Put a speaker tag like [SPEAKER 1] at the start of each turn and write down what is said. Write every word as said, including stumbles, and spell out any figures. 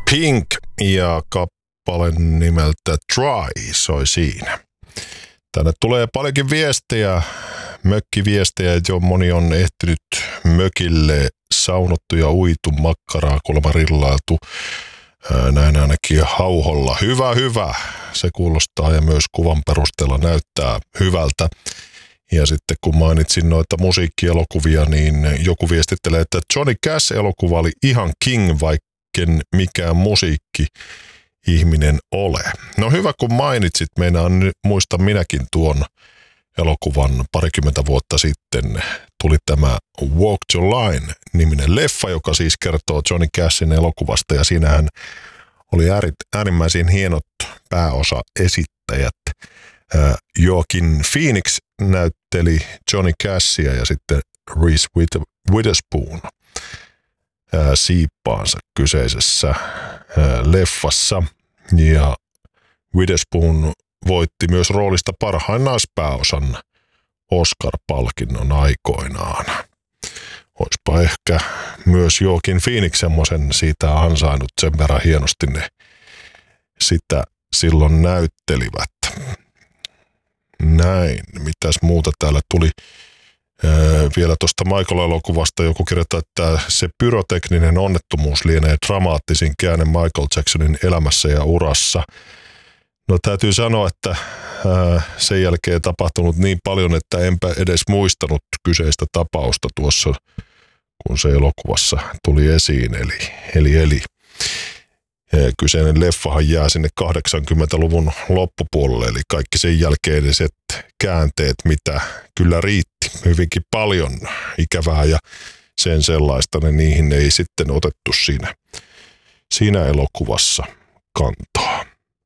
[SPEAKER 1] Pink ja kappale nimeltä Dry soi siinä. Tänne tulee paljonkin viestejä, mökkiviestejä, jo moni on ehtinyt mökille saunottu ja uitu, makkaraa kuulemma rillailtu. Näin ainakin hauholla. Hyvä, hyvä. Se kuulostaa ja myös kuvan perusteella näyttää hyvältä. Ja sitten kun mainitsin noita musiikkielokuvia, niin joku viestittelee, että Johnny Cash-elokuva oli ihan king, vaikken mikään musiikki ihminen ole. No hyvä, kun mainitsit. Meinaan muista minäkin tuon elokuvan parikymmentä vuotta sitten. Tuli tämä Walk the Line-niminen leffa, joka siis kertoo Johnny Cashin elokuvasta. Ja siinähän oli äärimmäisen hienot pääosaesittäjät. Joaquin Phoenix näytteli Johnny Cashia ja sitten Reese Witherspoon siippaansa kyseisessä leffassa. Ja Witherspoon voitti myös roolista parhaan naispääosan Oscar-palkinnon aikoinaan. Oispa ehkä myös Joaquin Phoenix semmoisen siitä ansainnut, sen verran hienosti ne sitä silloin näyttelivät. Näin, mitäs muuta täällä tuli ää, vielä tuosta Michael-elokuvasta. Joku kirjoittaa, että se pyrotekninen onnettomuus lienee dramaattisin käänne Michael Jacksonin elämässä ja urassa. No täytyy sanoa, että ää, sen jälkeen tapahtunut niin paljon, että enpä edes muistanut kyseistä tapausta tuossa, kun se elokuvassa tuli esiin. Eli, eli, eli. Kyseinen leffahan jää sinne kahdeksankymmentäluvun loppupuolelle, eli kaikki sen jälkeiset käänteet, mitä kyllä riitti hyvinkin paljon ikävää ja sen sellaista, niin niihin ei sitten otettu siinä, siinä elokuvassa kantaa.